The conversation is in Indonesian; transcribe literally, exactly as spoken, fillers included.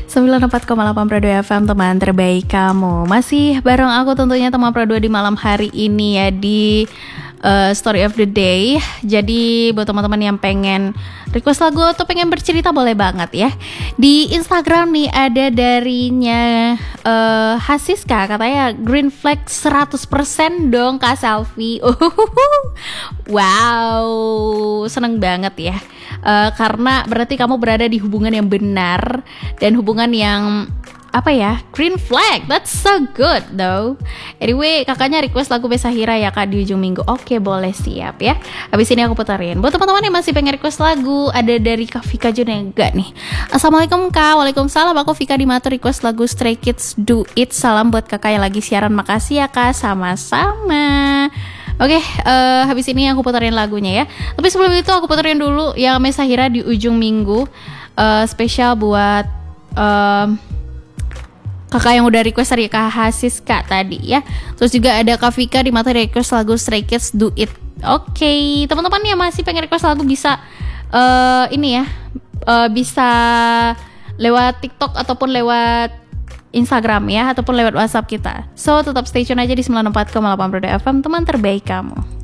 sembilan puluh empat koma delapan Prado F M, teman terbaik kamu. Masih bareng aku tentunya teman Prado di malam hari ini ya, di uh, Story of the Day. Jadi buat teman-teman yang pengen request lagu atau pengen bercerita boleh banget ya. Di Instagram nih ada darinya uh, Hasiska, katanya green flag seratus persen dong Kak Selfie. Wow, seneng banget ya. Uh, karena berarti kamu berada di hubungan yang benar dan hubungan yang apa ya, green flag. That's so good though. Anyway, kakaknya request lagu Besahira ya Kak di ujung minggu. Oke, boleh, siap ya. Habis ini aku puterin. Buat teman-teman yang masih pengen request lagu, ada dari Kak Vika Junega nih. Assalamualaikum Kak. Waalaikumsalam. Aku Vika di Matur, request lagu Stray Kids Do It. Salam buat kakak yang lagi siaran. Makasih ya Kak. Sama-sama. Oke, okay, uh, habis ini aku puterin lagunya ya. Tapi sebelum itu aku puterin dulu yang Mesahira di ujung minggu, uh, spesial buat uh, kakak yang udah request dari Kak Hasiska tadi ya. Terus juga ada Kak Vika di Mata request lagu Stray Kids Do It. Oke, okay, teman-teman yang masih pengen request lagu bisa uh, ini ya, uh, bisa lewat TikTok ataupun lewat Instagram ya, ataupun lewat WhatsApp kita. So tetap stay tune aja di sembilan puluh empat koma delapan Prado F M, teman terbaik kamu.